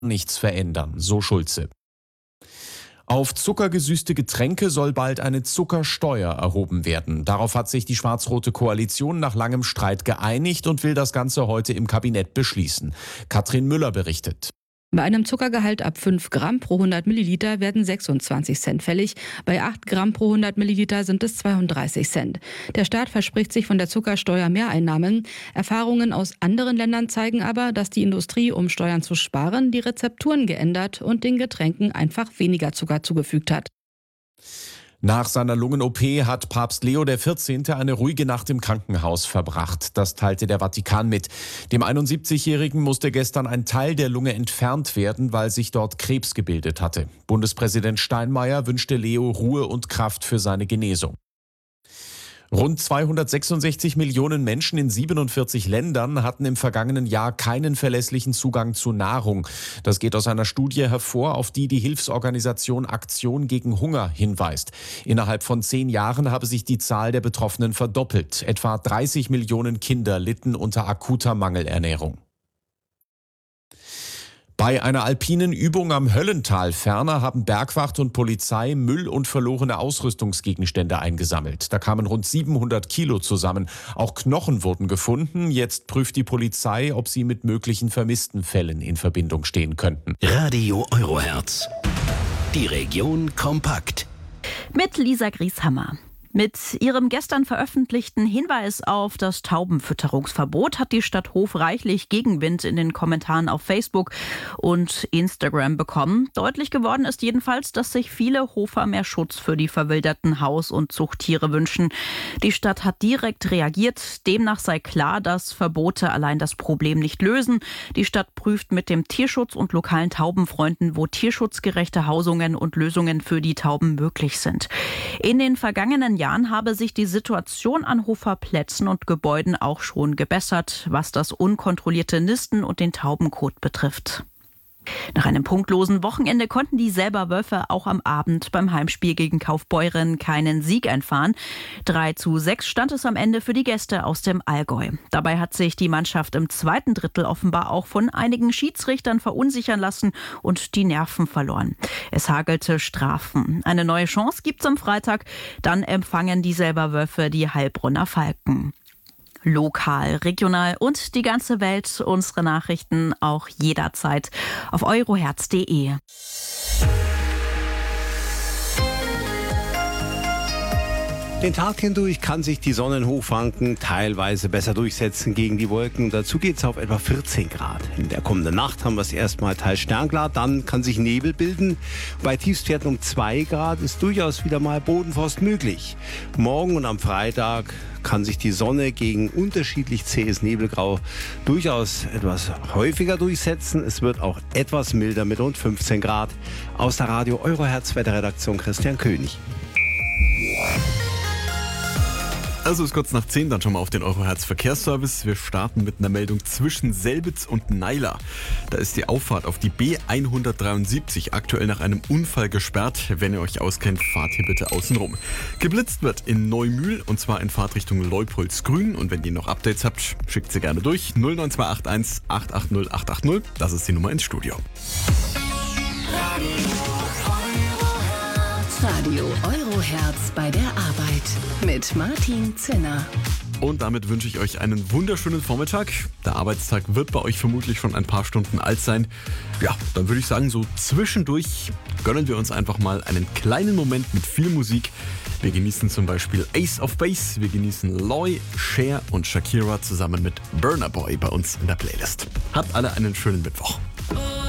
nichts verändern, so Schulze. Auf zuckergesüßte Getränke soll bald eine Zuckersteuer erhoben werden. Darauf hat sich die schwarz-rote Koalition nach langem Streit geeinigt und will das Ganze heute im Kabinett beschließen. Katrin Müller berichtet. Bei einem Zuckergehalt ab 5 Gramm pro 100 Milliliter werden 26 Cent fällig. Bei 8 Gramm pro 100 Milliliter sind es 32 Cent. Der Staat verspricht sich von der Zuckersteuer Mehreinnahmen. Erfahrungen aus anderen Ländern zeigen aber, dass die Industrie, um Steuern zu sparen, die Rezepturen geändert und den Getränken einfach weniger Zucker zugefügt hat. Nach seiner Lungen-OP hat Papst Leo XIV. Eine ruhige Nacht im Krankenhaus verbracht. Das teilte der Vatikan mit. Dem 71-Jährigen musste gestern ein Teil der Lunge entfernt werden, weil sich dort Krebs gebildet hatte. Bundespräsident Steinmeier wünschte Leo Ruhe und Kraft für seine Genesung. Rund 266 Millionen Menschen in 47 Ländern hatten im vergangenen Jahr keinen verlässlichen Zugang zu Nahrung. Das geht aus einer Studie hervor, auf die die Hilfsorganisation Aktion gegen Hunger hinweist. Innerhalb von 10 Jahren habe sich die Zahl der Betroffenen verdoppelt. Etwa 30 Millionen Kinder litten unter akuter Mangelernährung. Bei einer alpinen Übung am Höllental ferner haben Bergwacht und Polizei Müll und verlorene Ausrüstungsgegenstände eingesammelt. Da kamen rund 700 Kilo zusammen. Auch Knochen wurden gefunden. Jetzt prüft die Polizei, ob sie mit möglichen vermissten Fällen in Verbindung stehen könnten. Radio Eurohertz. Die Region kompakt. Mit Lisa Grieshammer. Mit ihrem gestern veröffentlichten Hinweis auf das Taubenfütterungsverbot hat die Stadt Hof reichlich Gegenwind in den Kommentaren auf Facebook und Instagram bekommen. Deutlich geworden ist jedenfalls, dass sich viele Hofer mehr Schutz für die verwilderten Haus- und Zuchttiere wünschen. Die Stadt hat direkt reagiert. Demnach sei klar, dass Verbote allein das Problem nicht lösen. Die Stadt prüft mit dem Tierschutz und lokalen Taubenfreunden, wo tierschutzgerechte Hausungen und Lösungen für die Tauben möglich sind. In den vergangenen Jahren habe sich die Situation an Hoferplätzen und Gebäuden auch schon gebessert, was das unkontrollierte Nisten und den Taubenkot betrifft. Nach einem punktlosen Wochenende konnten die Selberwölfe auch am Abend beim Heimspiel gegen Kaufbeuren keinen Sieg einfahren. 3:6 stand es am Ende für die Gäste aus dem Allgäu. Dabei hat sich die Mannschaft im zweiten Drittel offenbar auch von einigen Schiedsrichtern verunsichern lassen und die Nerven verloren. Es hagelte Strafen. Eine neue Chance gibt's am Freitag. Dann empfangen die Selberwölfe die Heilbronner Falken. Lokal, regional und die ganze Welt. Unsere Nachrichten auch jederzeit auf eurohertz.de. Den Tag hindurch kann sich die Sonne in Hochfranken teilweise besser durchsetzen gegen die Wolken. Dazu geht es auf etwa 14 Grad. In der kommenden Nacht haben wir es erstmal teils sternklar, dann kann sich Nebel bilden. Bei Tiefstwerten um 2 Grad ist durchaus wieder mal Bodenfrost möglich. Morgen und am Freitag kann sich die Sonne gegen unterschiedlich zähes Nebelgrau durchaus etwas häufiger durchsetzen. Es wird auch etwas milder mit rund 15 Grad. Aus der Radio Eurohertz Wetterredaktion Christian König. Also ist kurz nach 10 dann schon mal auf den Eurohertz Verkehrsservice. Wir starten mit einer Meldung zwischen Selbitz und Naila. Da ist die Auffahrt auf die B173 aktuell nach einem Unfall gesperrt. Wenn ihr euch auskennt, fahrt hier bitte außen rum. Geblitzt wird in Neumühl und zwar in Fahrtrichtung Leupoldsgrün. Und wenn ihr noch Updates habt, schickt sie gerne durch. 09281 880 880. Das ist die Nummer ins Studio. Radio Eurohertz bei der Arbeit mit Martin Zinner. Und damit wünsche ich euch einen wunderschönen Vormittag. Der Arbeitstag wird bei euch vermutlich schon ein paar Stunden alt sein. Ja, dann würde ich sagen, so zwischendurch gönnen wir uns einfach mal einen kleinen Moment mit viel Musik. Wir genießen zum Beispiel Ace of Base, wir genießen Loy, Cher und Shakira zusammen mit Burna Boy bei uns in der Playlist. Habt alle einen schönen Mittwoch.